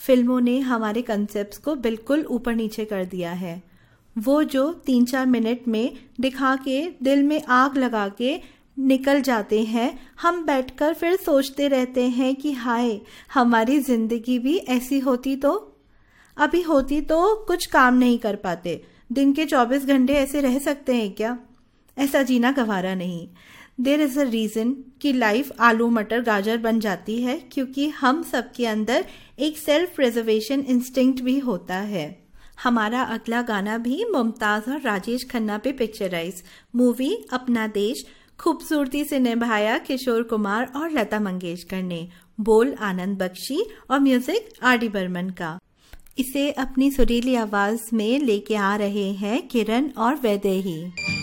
फिल्मों ने हमारे कंसेप्ट्स को बिल्कुल ऊपर नीचे कर दिया है। वो जो 3-4 मिनट में दिखा के दिल में आग लगा के निकल जाते हैं, हम बैठकर फिर सोचते रहते हैं कि हाय, हमारी जिंदगी भी ऐसी होती तो। अभी होती तो कुछ काम नहीं कर पाते, दिन के 24 घंटे ऐसे रह सकते हैं क्या? ऐसा जीना गवारा नहीं। देयर इज़ अ रीज़न कि लाइफ आलू मटर गाजर बन जाती है, क्योंकि हम सबके अंदर एक सेल्फ प्रिजर्वेशन इंस्टिंक्ट भी होता है। हमारा अगला गाना भी मुमताज़ और राजेश खन्ना पे पिक्चराइज मूवी अपना देश खूबसूरती से निभाया किशोर कुमार और लता मंगेशकर ने। बोल आनंद बख्शी और म्यूजिक आर.डी. बर्मन का। इसे अपनी सुरीली आवाज में लेके आ रहे हैं किरण और वैदेही।